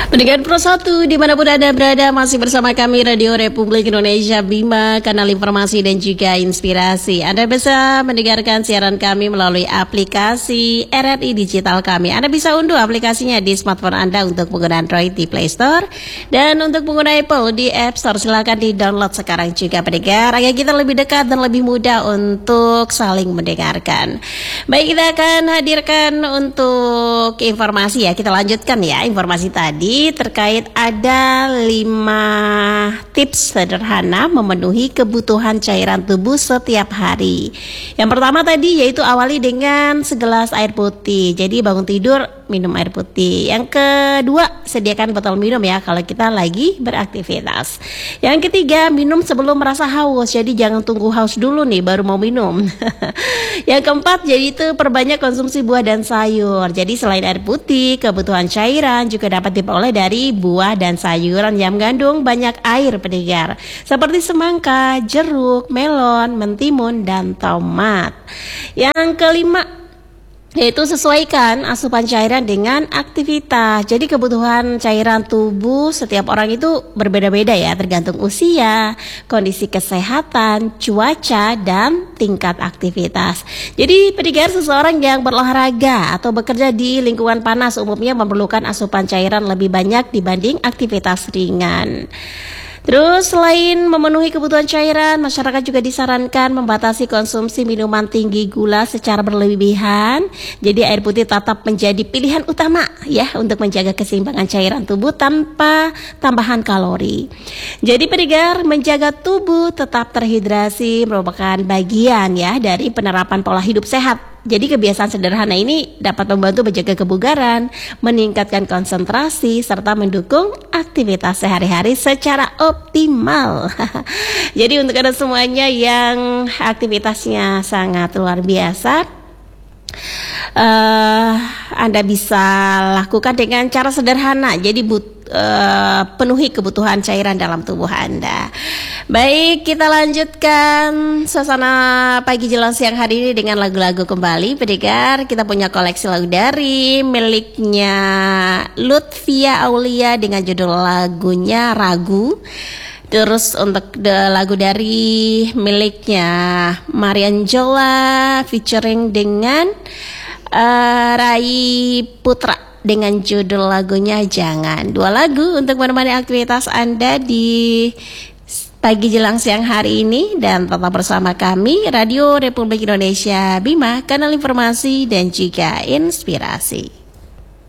Pendengar Pro 1 dimanapun Anda berada, masih bersama kami Radio Republik Indonesia Bima, kanal informasi dan juga inspirasi. Anda bisa mendengarkan siaran kami melalui aplikasi RRI Digital kami. Anda bisa unduh aplikasinya di smartphone Anda untuk pengguna Android di Play Store, dan untuk pengguna Apple di App Store. Silakan di-download sekarang juga pendengar, agar kita lebih dekat dan lebih mudah untuk saling mendengarkan. Baik, kita akan hadirkan untuk informasi ya. Kita lanjutkan ya informasi tadi terkait ada 5 tips sederhana memenuhi kebutuhan cairan tubuh setiap hari. Yang pertama tadi yaitu awali dengan segelas air putih. Jadi bangun tidur minum air putih. Yang kedua, sediakan botol minum ya kalau kita lagi beraktivitas. Yang ketiga, minum sebelum merasa haus. Jadi jangan tunggu haus dulu nih baru mau minum. Yang keempat, jadi itu perbanyak konsumsi buah dan sayur. Jadi selain air putih, kebutuhan cairan juga dapat diperoleh dari buah dan sayuran yang mengandung banyak air pendengar, seperti semangka, jeruk, melon, mentimun, dan tomat. Yang kelima, yaitu sesuaikan asupan cairan dengan aktivitas. Jadi kebutuhan cairan tubuh setiap orang itu berbeda-beda ya, tergantung usia, kondisi kesehatan, cuaca, dan tingkat aktivitas. Jadi pendengar, seseorang yang berolahraga atau bekerja di lingkungan panas umumnya memerlukan asupan cairan lebih banyak dibanding aktivitas ringan. Terus selain memenuhi kebutuhan cairan, masyarakat juga disarankan membatasi konsumsi minuman tinggi gula secara berlebihan. Jadi air putih tetap menjadi pilihan utama ya untuk menjaga keseimbangan cairan tubuh tanpa tambahan kalori. Jadi pendengar, menjaga tubuh tetap terhidrasi merupakan bagian ya dari penerapan pola hidup sehat. Jadi kebiasaan sederhana ini dapat membantu menjaga kebugaran, meningkatkan konsentrasi, serta mendukung aktivitas sehari-hari secara optimal. Jadi untuk Anda semuanya yang aktivitasnya sangat luar biasa, Anda bisa lakukan dengan cara sederhana. Jadi penuhi kebutuhan cairan dalam tubuh Anda. Baik, kita lanjutkan suasana pagi jelang siang hari ini dengan lagu-lagu kembali. Pendengar, kita punya koleksi lagu dari miliknya Lutfia Aulia dengan judul lagunya Ragu. Terus untuk lagu dari miliknya Marian Jola featuring dengan Rai Putra dengan judul lagunya Jangan. 2 lagu untuk menemani aktivitas Anda di pagi jelang siang hari ini, dan tetap bersama kami Radio Republik Indonesia Bima, kanal informasi dan juga inspirasi.